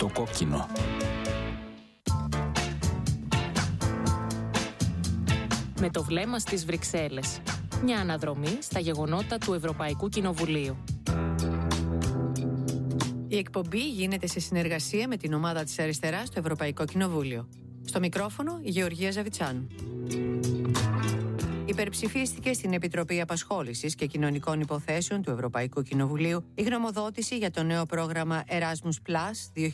Το κόκκινο. Με το βλέμμα στις Βρυξέλλες. Μια αναδρομή στα γεγονότα του Ευρωπαϊκού Κοινοβουλίου. Η εκπομπή γίνεται σε συνεργασία με την ομάδα της Αριστεράς στο Ευρωπαϊκό Κοινοβούλιο. Στο μικρόφωνο η Γεωργία Ζαβιτσάνου. Υπερψηφίστηκε στην Επιτροπή Απασχόλησης και Κοινωνικών Υποθέσεων του Ευρωπαϊκού Κοινοβουλίου η γνωμοδότηση για το νέο πρόγραμμα Erasmus Plus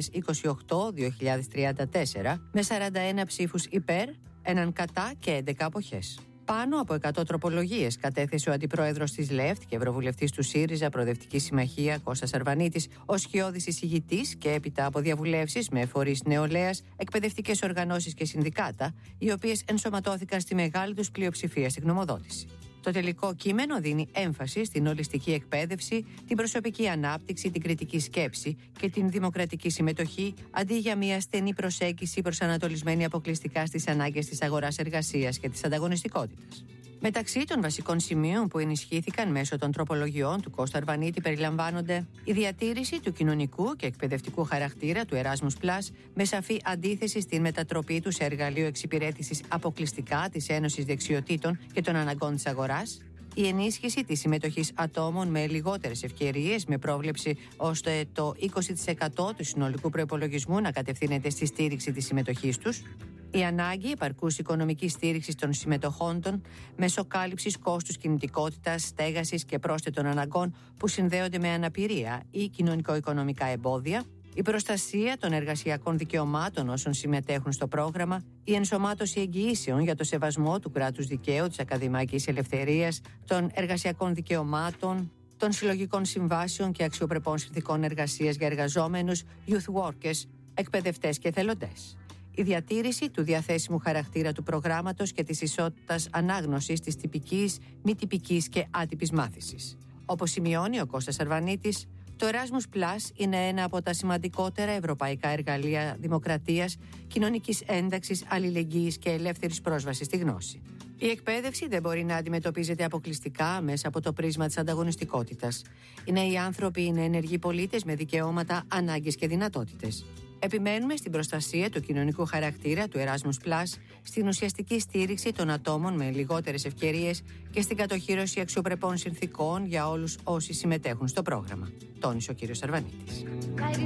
2028-2034 με 41 ψήφους υπέρ, έναν κατά και 11 αποχές. Πάνω από 100 τροπολογίες κατέθεσε ο αντιπρόεδρος της ΛΕΦΤ και ευρωβουλευτής του ΣΥΡΙΖΑ Προοδευτική Συμμαχία Κώστας Αρβανίτης ως σκιώδης εισηγητής και έπειτα από διαβουλεύσεις με φορείς νεολαίας, εκπαιδευτικές οργανώσεις και συνδικάτα, οι οποίες ενσωματώθηκαν στη μεγάλη τους πλειοψηφία στη γνωμοδότηση. Το τελικό κείμενο δίνει έμφαση στην ολιστική εκπαίδευση, την προσωπική ανάπτυξη, την κριτική σκέψη και την δημοκρατική συμμετοχή, αντί για μια στενή προσέγγιση προσανατολισμένη αποκλειστικά στις ανάγκες της αγοράς εργασίας και της ανταγωνιστικότητας. Μεταξύ των βασικών σημείων που ενισχύθηκαν μέσω των τροπολογιών του Κώστα Αρβανίτη περιλαμβάνονται η διατήρηση του κοινωνικού και εκπαιδευτικού χαρακτήρα του Erasmus Plus με σαφή αντίθεση στην μετατροπή του σε εργαλείο εξυπηρέτησης αποκλειστικά της Ένωσης Δεξιοτήτων και των αναγκών της αγοράς, η ενίσχυση της συμμετοχής ατόμων με λιγότερες ευκαιρίες με πρόβλεψη ώστε το 20% του συνολικού προϋπολογισμού να κατευθύνεται στη στήριξη της συμμετοχής τους, η ανάγκη επαρκούς οικονομικής στήριξης των συμμετοχόντων μέσω κάλυψης κόστους κινητικότητας, στέγασης και πρόσθετων αναγκών που συνδέονται με αναπηρία ή κοινωνικο-οικονομικά εμπόδια, η προστασία των εργασιακών δικαιωμάτων όσων συμμετέχουν στο πρόγραμμα, η ενσωμάτωση εγγυήσεων για το σεβασμό του κράτους δικαίου, της ακαδημαϊκής ελευθερίας, των εργασιακών δικαιωμάτων, των συλλογικών συμβάσεων και αξιοπρεπών συνθηκών εργασίας για εργαζόμενους, youth workers, εκπαιδευτές και εθελοντές. Η διατήρηση του διαθέσιμου χαρακτήρα του προγράμματος και της ισότητας ανάγνωσης της τυπικής, μη τυπικής και άτυπης μάθησης. Όπως σημειώνει ο Κώστας Αρβανίτης, το Erasmus Plus είναι ένα από τα σημαντικότερα ευρωπαϊκά εργαλεία δημοκρατίας, κοινωνικής ένταξης, αλληλεγγύης και ελεύθερης πρόσβασης στη γνώση. Η εκπαίδευση δεν μπορεί να αντιμετωπίζεται αποκλειστικά μέσα από το πρίσμα της ανταγωνιστικότητας. Οι νέοι άνθρωποι είναι ενεργοί πολίτες με δικαιώματα, ανάγκες και δυνατότητες. Επιμένουμε στην προστασία του κοινωνικού χαρακτήρα του Erasmus Plus, στην ουσιαστική στήριξη των ατόμων με λιγότερες ευκαιρίες και στην κατοχύρωση αξιοπρεπών συνθηκών για όλους όσοι συμμετέχουν στο πρόγραμμα, τόνισε ο κ. Αρβανίτης.